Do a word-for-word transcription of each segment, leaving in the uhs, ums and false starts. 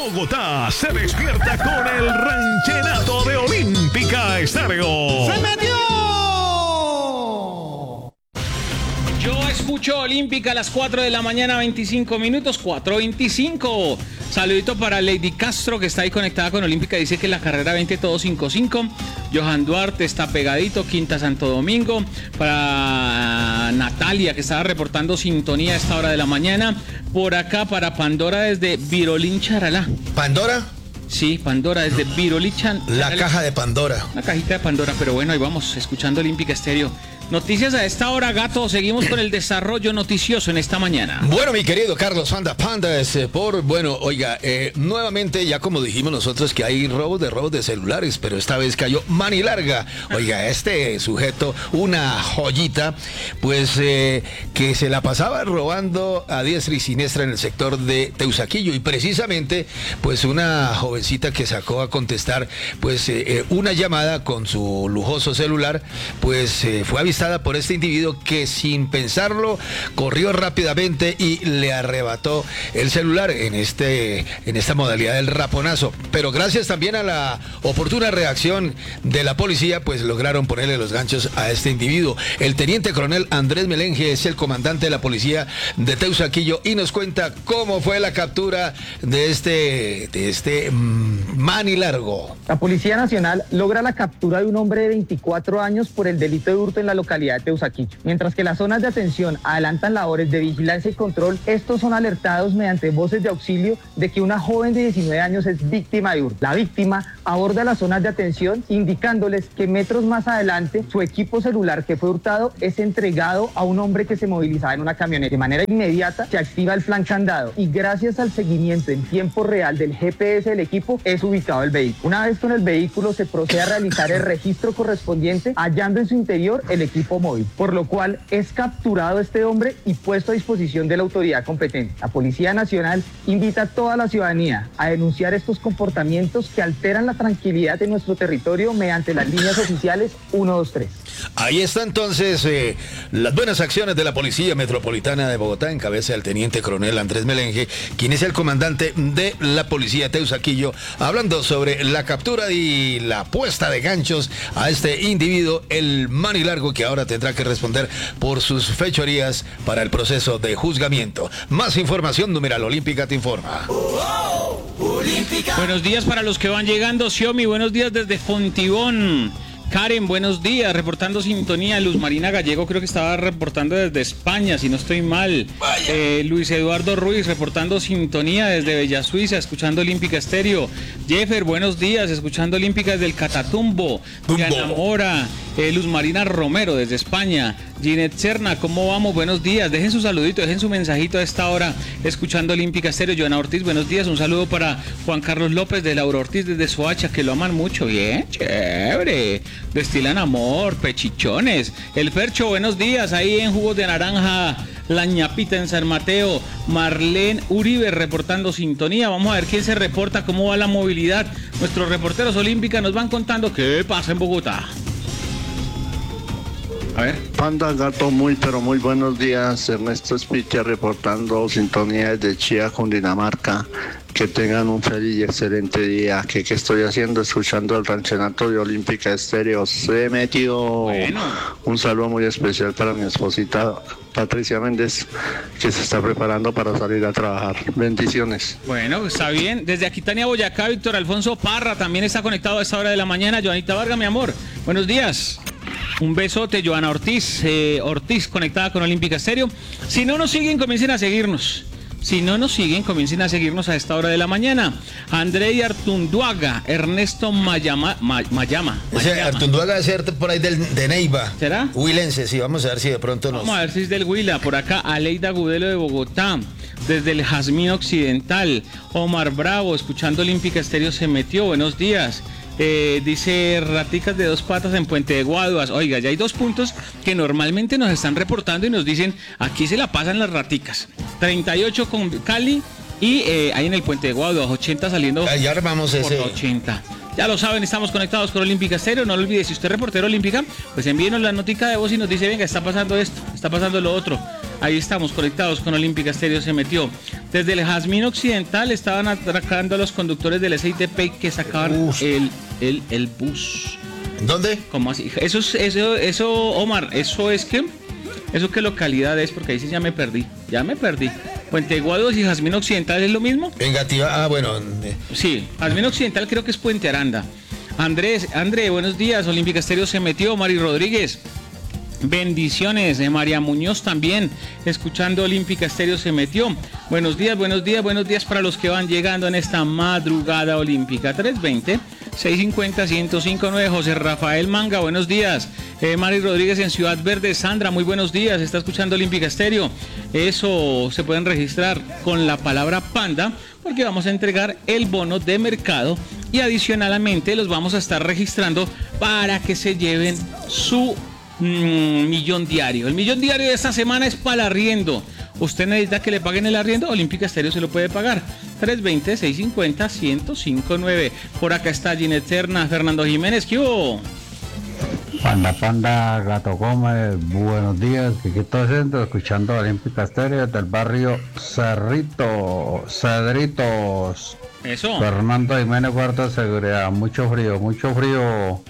Bogotá se despierta con el ranchenato de Olímpica Estéreo. ¡Se metió! Yo escucho Olímpica a las cuatro de la mañana, veinticinco minutos, cuatro veinticinco. Saludito para Lady Castro, que está ahí conectada con Olímpica. Dice que la carrera veinte todo cinco cinco. Johan Duarte está pegadito, Quinta Santo Domingo. Para Natalia, que estaba reportando sintonía a esta hora de la mañana. Por acá para Pandora desde Virolín Charalá. ¿Pandora? Sí, Pandora desde Virolín Charalá. La caja de Pandora. Una cajita de Pandora, pero bueno, ahí vamos, escuchando Olímpica Estéreo. Noticias a esta hora, Gato. Seguimos con el desarrollo noticioso en esta mañana. Bueno, mi querido Carlos Panda Pandas, eh, por, bueno, oiga, eh, nuevamente, ya como dijimos nosotros que hay robos de robos de celulares, pero esta vez cayó Manilarga. Oiga, este sujeto, una joyita, pues eh, que se la pasaba robando a diestra y siniestra en el sector de Teusaquillo, y precisamente, pues una jovencita que sacó a contestar, pues eh, una llamada con su lujoso celular, pues eh, fue avistada por este individuo que sin pensarlo corrió rápidamente y le arrebató el celular en este en esta modalidad del raponazo. Pero gracias también a la oportuna reacción de la policía, pues lograron ponerle los ganchos a este individuo. El teniente coronel Andrés Melenge es el comandante de la policía de Teusaquillo y nos cuenta cómo fue la captura de este de este mmm, Manilargo. La Policía Nacional logra la captura de un hombre de veinticuatro años por el delito de hurto en la localidad de Teusaquillo. Mientras que las zonas de atención adelantan labores de vigilancia y control, estos son alertados mediante voces de auxilio de que una joven de diecinueve años es víctima de hurto. La víctima aborda las zonas de atención indicándoles que metros más adelante su equipo celular que fue hurtado es entregado a un hombre que se movilizaba en una camioneta. De manera inmediata se activa el plan candado y gracias al seguimiento en tiempo real del G P S del equipo es ubicado el vehículo. Una vez con el vehículo se procede a realizar el registro correspondiente hallando en su interior el equipo móvil, por lo cual es capturado este hombre y puesto a disposición de la autoridad competente. La Policía Nacional invita a toda la ciudadanía a denunciar estos comportamientos que alteran la tranquilidad de nuestro territorio mediante las líneas oficiales uno dos tres. Ahí está entonces eh, las buenas acciones de la Policía Metropolitana de Bogotá en cabeza del teniente coronel Andrés Melenge, quien es el comandante de la Policía de Teusaquillo, hablando sobre la captura y la puesta de ganchos a este individuo, el Manilargo, que ahora tendrá que responder por sus fechorías para el proceso de juzgamiento. Más información, numeral Olímpica te informa. Oh, oh, Olímpica. Buenos días para los que van llegando. Xiomi, buenos días desde Fontibón. Karen, buenos días, reportando sintonía. Luz Marina Gallego creo que estaba reportando desde España, si no estoy mal. Eh, Luis Eduardo Ruiz reportando sintonía desde Bella Suiza, escuchando Olímpica Estéreo. Jeffer, buenos días, escuchando Olímpica desde el Catatumbo. Diana Mora, eh, Luz Marina Romero desde España. Ginette Cerna, ¿cómo vamos? Buenos días, dejen su saludito, dejen su mensajito a esta hora, escuchando Olímpica Estéreo. Joana Ortiz, buenos días, un saludo para Juan Carlos López de Laura Ortiz desde Soacha, que lo aman mucho, bien, chévere. Destilan amor, pechichones. El Fercho, buenos días, ahí en Jugos de Naranja, La Ñapita en San Mateo. Marlene Uribe reportando sintonía. Vamos a ver quién se reporta, cómo va la movilidad. Nuestros reporteros Olímpica nos van contando qué pasa en Bogotá. A ver. Panda Gato, muy pero muy buenos días. Ernesto Spitia reportando sintonía desde Chía, Cundinamarca. Que tengan un feliz y excelente día. ¿Qué, qué estoy haciendo? Escuchando el ranchenato de Olímpica Estéreo. Se metió. Bueno. Un saludo muy especial para mi esposita Patricia Méndez, que se está preparando para salir a trabajar. Bendiciones. Bueno, está bien. Desde Aquitania, Boyacá, Víctor Alfonso Parra también está conectado a esta hora de la mañana. Joanita Vargas, mi amor. Buenos días. Un besote, Joana Ortiz, eh, Ortiz conectada con Olímpica Estéreo. Si no nos siguen, comiencen a seguirnos. Si no nos siguen, comiencen a seguirnos a esta hora de la mañana. Andrei Artunduaga, Ernesto Mayama, May, Mayama. Ese Mayama. Artunduaga debe ser por ahí del, de Neiva. ¿Será? Huilense, sí, vamos a ver si de pronto nos... Vamos a ver si es del Huila. Por acá, Aleida Gudelo de Bogotá. Desde el Jazmín Occidental. Omar Bravo, escuchando Olímpica Estéreo, se metió. Buenos días. Eh, dice Raticas de dos patas en Puente de Guaduas. Oiga, ya hay dos puntos que normalmente nos están reportando y nos dicen, aquí se la pasan las raticas. treinta y ocho con Cali y eh, ahí en el Puente de Guaduas, ochenta saliendo ah, ya armamos por ese. ochenta. Ya lo saben, estamos conectados con Olímpica Estéreo. No lo olvides, si usted es reportero Olímpica, pues envíenos la notica de voz y nos dice, venga, está pasando esto, está pasando lo otro. Ahí estamos conectados con Olímpica Estéreo, se metió. Desde el Jazmín Occidental estaban atracando a los conductores del S I T P que sacaban el, el, el bus. ¿Dónde? ¿Cómo así? Eso es, eso, eso, Omar, eso es que, eso qué localidad es, porque ahí sí ya me perdí, ya me perdí. Puente Guaduas y Jazmín Occidental es lo mismo. Engativá, ah, bueno. Eh. Sí, Jazmín Occidental creo que es Puente Aranda. Andrés, André, buenos días. Olímpica Estéreo se metió. Mari Rodríguez. Bendiciones, de María Muñoz también, escuchando Olímpica Estéreo se metió. Buenos días, buenos días, buenos días para los que van llegando en esta madrugada olímpica. tres veinte, seiscientos cincuenta, ciento cinco nueve. José Rafael Manga, buenos días. Eh, Mari Rodríguez en Ciudad Verde. Sandra, muy buenos días, está escuchando Olímpica Estéreo. Eso se pueden registrar con la palabra panda, porque vamos a entregar el bono de mercado y adicionalmente los vamos a estar registrando para que se lleven su Mm, millón diario. El millón diario de esta semana es para el arriendo. ¿Usted necesita que le paguen el arriendo? Olímpica Estéreo se lo puede pagar. tres veinte, seiscientos cincuenta, ciento cinco nueve. Por acá está Ginette Serna, Fernando Jiménez. ¿Qué hubo? Panda, panda, Gato Gómez, buenos días. ¿Qué estoy haciendo? Escuchando Olímpica Estéreo del barrio Cerrito, Cedritos. Eso. Fernando Jiménez, Cuarto de Seguridad. Mucho frío, mucho frío.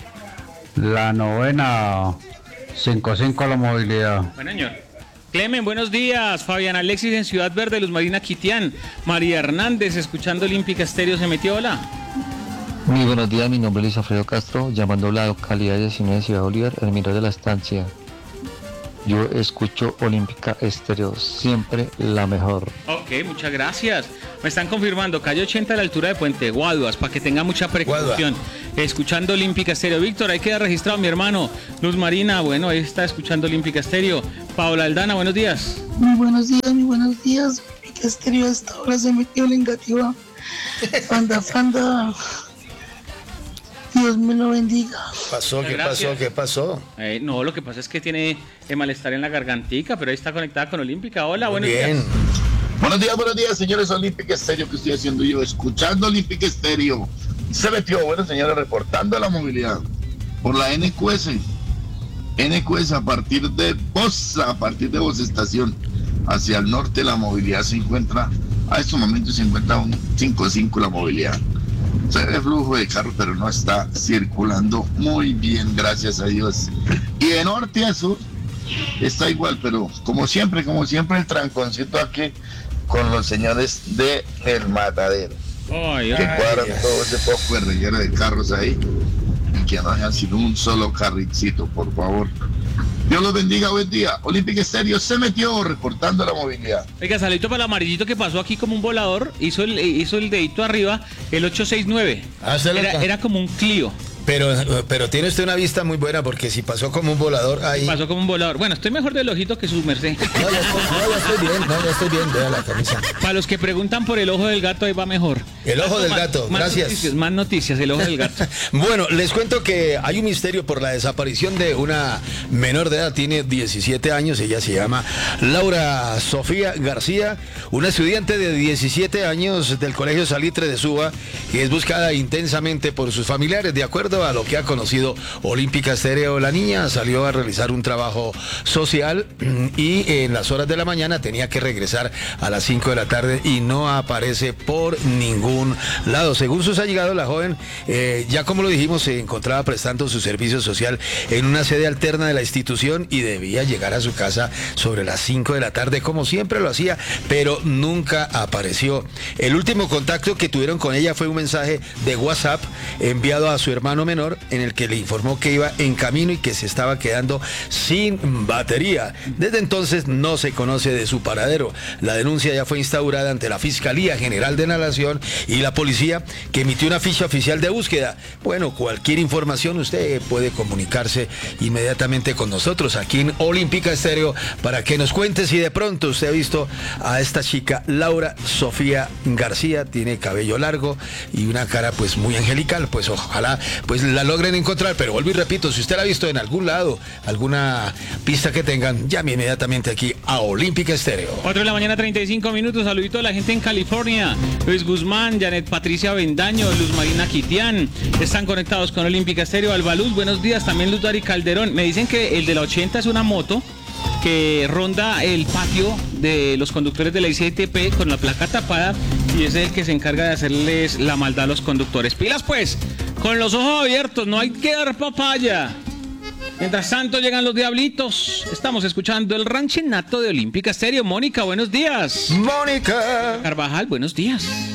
La novena, cinco cinco la movilidad. Buen señor. Clemen, buenos días. Fabián Alexis en Ciudad Verde, Luz Marina Quitián. María Hernández, escuchando Olímpica Estéreo, se metió. Hola. Muy buenos días, mi nombre es Luis Alfredo Castro, llamando a la localidad diecinueve de Ciudad Bolívar, el Mirador de la Estancia. Yo escucho Olímpica Estéreo, siempre la mejor. Ok, muchas gracias. Me están confirmando, calle ochenta a la altura de Puente Guaduas, para que tenga mucha precaución. Guadua. Escuchando Olímpica Estéreo. Víctor, ahí queda registrado mi hermano. Luz Marina, bueno, ahí está escuchando Olímpica Estéreo. Paola Aldana, buenos días. Muy buenos días, muy buenos días. Olímpica Estéreo, hasta ahora se metió la negativa. Fanda, fanda. Dios me lo bendiga. ¿Pasó? ¿Qué pasó? ¿Qué pasó? Eh, no, lo que pasa es que tiene eh, malestar en la gargantica, pero ahí está conectada con Olímpica. Hola, Muy buenos bien. días. Buenos días, buenos días, señores. Olímpica Estéreo, ¿qué estoy haciendo yo? Escuchando Olímpica Estéreo. Se metió, bueno, señores, reportando la movilidad por la N Q S. N Q S a partir de Bosa, a partir de Bosa Estación, hacia el norte la movilidad se encuentra, a estos momentos se encuentra un cinco cinco la movilidad. Se ve flujo de carro, pero no está circulando muy bien, gracias a Dios. Y de norte a sur está igual, pero como siempre, como siempre, el tranconcito aquí con los señores de El Matadero. Ay, que ay, cuadran ay. todo ese poco de relleno de carros ahí y que no hayan sino un solo carricito, por favor. Dios los bendiga, buen día. Olímpica Estéreo se metió reportando la movilidad. Oiga, saludito para el amarillito que pasó aquí como un volador, hizo el, hizo el dedito arriba, el ocho seis nueve. Ah, se lo Era, ca- era como un Clio. Pero, pero tiene usted una vista muy buena porque si pasó como un volador ahí. Pasó como un volador. Bueno, estoy mejor del ojito que su merced. No, ya estoy, no, ya estoy bien, no, ya estoy bien, vea la camisa. Para los que preguntan por el ojo del gato, ahí va mejor. El ojo del Más- gato, más gracias. Noticias, más noticias, el ojo del gato. Bueno, les cuento que hay un misterio por la desaparición de una menor de edad, tiene diecisiete años, ella se llama Laura Sofía García, una estudiante de diecisiete años del Colegio Salitre de Suba, que es buscada intensamente por sus familiares, de acuerdo a lo que ha conocido Olímpica Estéreo. La niña salió a realizar un trabajo social y en las horas de la mañana tenía que regresar a las cinco de la tarde y no aparece por ningún lado. Según sus allegados, la joven, eh, ya como lo dijimos, se encontraba prestando su servicio social en una sede alterna de la institución y debía llegar a su casa sobre las cinco de la tarde, como siempre lo hacía, pero nunca apareció. El último contacto que tuvieron con ella fue un mensaje de WhatsApp enviado a su hermano menor en el que le informó que iba en camino y que se estaba quedando sin batería. Desde entonces no se conoce de su paradero. La denuncia ya fue instaurada ante la Fiscalía General de la Nación y la policía, que emitió una ficha oficial de búsqueda. Bueno, cualquier información usted puede comunicarse inmediatamente con nosotros aquí en Olímpica Estéreo para que nos cuente si de pronto usted ha visto a esta chica Laura Sofía García. Tiene cabello largo y una cara pues muy angelical, pues ojalá pues la logren encontrar, pero vuelvo y repito, si usted la ha visto en algún lado, alguna pista que tengan, llame inmediatamente aquí a Olímpica Estéreo. cuatro de la mañana, treinta y cinco minutos. Saludito a la gente en California. Luis Guzmán, Janet Patricia Bendaño, Luz Marina Quitián. Están conectados con Olímpica Estéreo. Alba Luz, buenos días. También Luz Dari Calderón. Me dicen que el de la ochenta es una moto que ronda el patio de los conductores de la I C T P con la placa tapada y es el que se encarga de hacerles la maldad a los conductores. Pilas pues, con los ojos abiertos, no hay que dar papaya. Mientras tanto llegan los diablitos. Estamos escuchando el ranchenato de Olímpica Estéreo. Mónica, buenos días. Mónica. Carvajal, buenos días.